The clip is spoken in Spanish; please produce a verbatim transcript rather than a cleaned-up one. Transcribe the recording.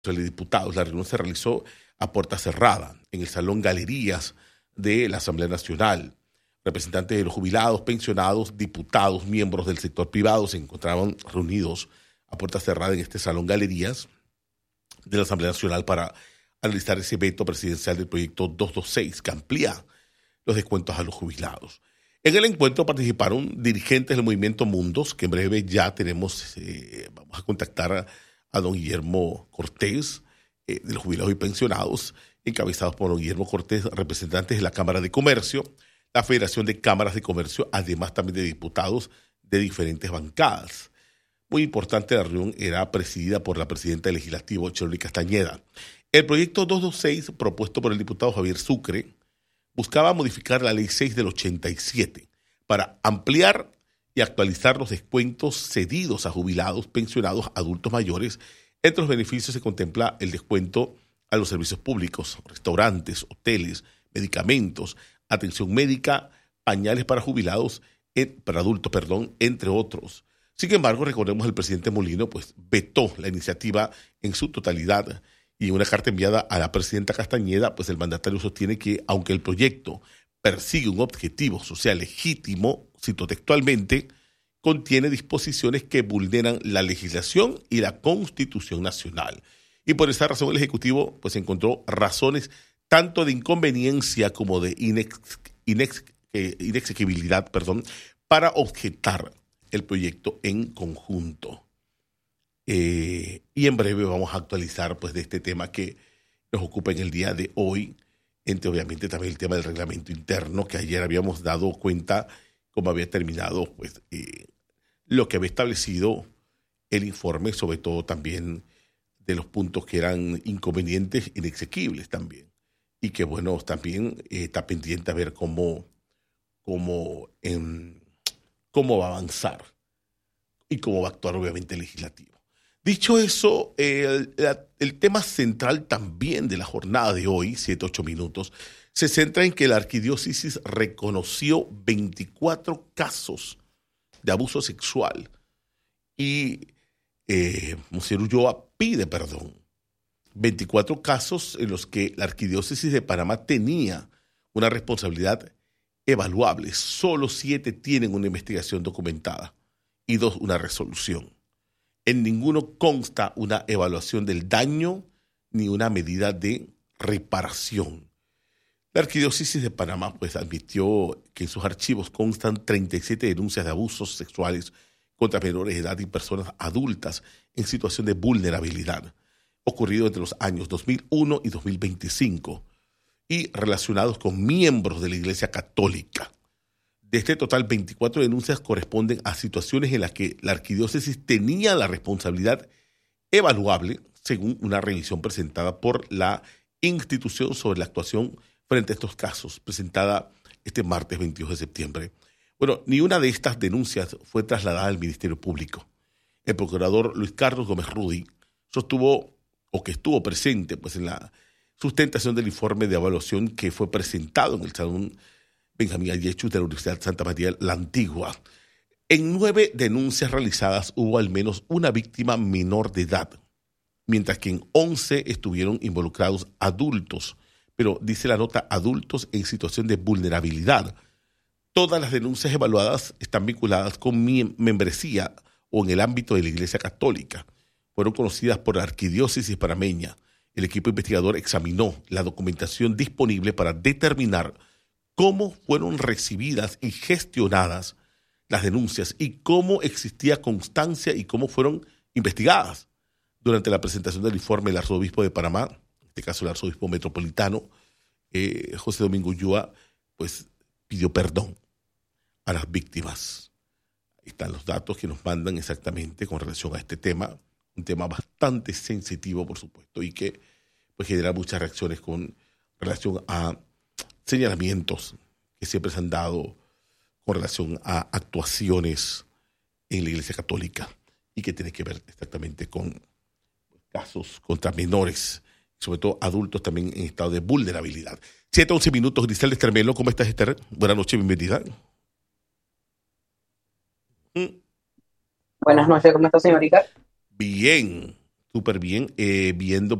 de Diputados. La reunión se realizó a puerta cerrada en el Salón Galerías de la Asamblea Nacional. Representantes de los jubilados, pensionados, diputados, miembros del sector privado se encontraban reunidos a puerta cerrada en este Salón Galerías de la Asamblea Nacional para analizar ese veto presidencial del proyecto doscientos veintiséis que amplía los descuentos a los jubilados. En el encuentro participaron dirigentes del movimiento Mundos, que en breve ya tenemos, eh, vamos a contactar a, a don Guillermo Cortés, eh, de los jubilados y pensionados, encabezados por don Guillermo Cortés, representantes de la Cámara de Comercio, la Federación de Cámaras de Comercio, además también de diputados de diferentes bancadas. Muy importante, la reunión era presidida por la presidenta del Legislativo, Chiroli Castañeda. El proyecto doscientos veintiséis, propuesto por el diputado Javier Sucre, buscaba modificar la Ley seis del ochenta y siete para ampliar y actualizar los descuentos cedidos a jubilados, pensionados, adultos mayores. Entre los beneficios se contempla el descuento a los servicios públicos, restaurantes, hoteles, medicamentos, atención médica, pañales para jubilados, para adultos, perdón, entre otros. Sin embargo, recordemos, el presidente Molino pues vetó la iniciativa en su totalidad, y en una carta enviada a la presidenta Castañeda, pues el mandatario sostiene que aunque el proyecto persigue un objetivo social legítimo, cito textualmente, contiene disposiciones que vulneran la legislación y la Constitución Nacional. Y por esa razón el Ejecutivo pues encontró razones tanto de inconveniencia como de inex, inex, eh, inexequibilidad, perdón, para objetar el proyecto en conjunto. Eh, y en breve vamos a actualizar pues de este tema que nos ocupa en el día de hoy, entre obviamente también el tema del reglamento interno, que ayer habíamos dado cuenta cómo había terminado pues eh, lo que había establecido el informe, sobre todo también de los puntos que eran inconvenientes, inexequibles también, y que bueno, también eh, está pendiente a ver cómo, cómo, eh, cómo va a avanzar y cómo va a actuar obviamente el legislativo. Dicho eso, el, el tema central también de la jornada de hoy, siete, ocho minutos, se centra en que la arquidiócesis reconoció veinticuatro casos de abuso sexual y eh, Monseñor Ulloa pide perdón. veinticuatro casos en los que la arquidiócesis de Panamá tenía una responsabilidad evaluable. Solo siete tienen una investigación documentada y dos una resolución. En ninguno consta una evaluación del daño ni una medida de reparación. La Arquidiócesis de Panamá pues admitió que en sus archivos constan treinta y siete denuncias de abusos sexuales contra menores de edad y personas adultas en situación de vulnerabilidad, ocurrido entre los años dos mil uno y dos mil veinticinco, y relacionados con miembros de la Iglesia Católica. De este total, veinticuatro denuncias corresponden a situaciones en las que la arquidiócesis tenía la responsabilidad evaluable, según una revisión presentada por la institución sobre la actuación frente a estos casos, presentada este martes veintidós de septiembre. Bueno, ni una de estas denuncias fue trasladada al Ministerio Público. El procurador Luis Carlos Gómez Rudy sostuvo, o que estuvo presente pues, en la sustentación del informe de evaluación que fue presentado en el Salón Benjamín Ayechus de la Universidad Santa María la Antigua. En nueve denuncias realizadas hubo al menos una víctima menor de edad, mientras que en once estuvieron involucrados adultos, pero dice la nota adultos en situación de vulnerabilidad. Todas las denuncias evaluadas están vinculadas con mi membresía o en el ámbito de la Iglesia Católica. Fueron conocidas por la Arquidiócesis panameña. El equipo investigador examinó la documentación disponible para determinar cómo fueron recibidas y gestionadas las denuncias y cómo existía constancia y cómo fueron investigadas. Durante la presentación del informe, el arzobispo de Panamá, en este caso el arzobispo metropolitano, eh, José Domingo Ulloa, pues pidió perdón a las víctimas. Ahí están los datos que nos mandan exactamente con relación a este tema, un tema bastante sensitivo, por supuesto, y que pues genera muchas reacciones con relación a señalamientos que siempre se han dado con relación a actuaciones en la Iglesia Católica y que tiene que ver exactamente con casos contra menores, sobre todo adultos también en estado de vulnerabilidad. siete, once minutos, Grisel Estermelo, ¿cómo estás, Esther? Buenas noches, bienvenida. Buenas noches, ¿cómo está, señorita? Bien, súper bien, eh, viendo